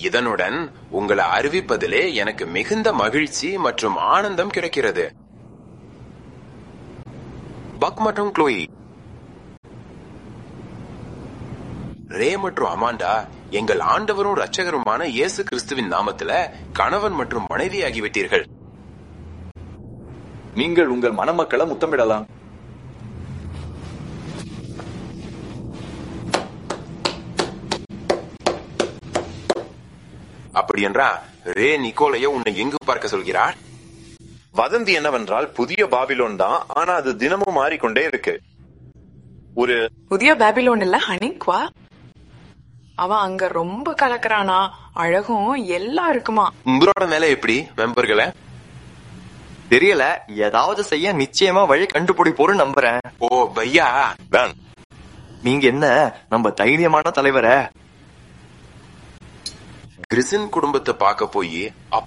இதனுடன் உங்களை அறிவிப்பதிலே எனக்கு மிகுந்த மகிழ்ச்சி மற்றும் ஆனந்தம் கிடைக்கிறது. பக் மற்றும் க்ளோயி, ரே மற்றும் அமாண்டா எங்கள் ஆண்டவரும் இரட்சகருமான இயேசு கிறிஸ்துவின் நாமத்துல கணவன் மற்றும் மனைவி ஆகிவிட்டீர்கள். நீங்கள் உங்கள் மணமக்களை முத்தமிடலாம். அப்படி என்றா ரே நிக்கோலைய உன்னை எங்கு பார்க்க சொல்கிறார்? வதந்தி என்னவென்றால் புதிய பாபிலோன் தான், ஆனா அது தினமும் மாறிக்கொண்டே இருக்கு. ஒரு புதிய பாபிலோன் இல்ல ஹனிக்வா, அவன் அங்க ரொம்ப கலக்குறானா, அழகும் எல்லாம் இருக்குமா. உங்களோட மேல எப்படி மெம்பர்களை தெரியல, ஏதாவது செய்ய நிச்சயமா வழி கண்டுபிடிப்போரு நம்புறேன். ஓ பையா, நீங்க என்ன நம்ம தைரியமான தலைவரை கிறிசின் குடும்பத்தை பார்க்க போய்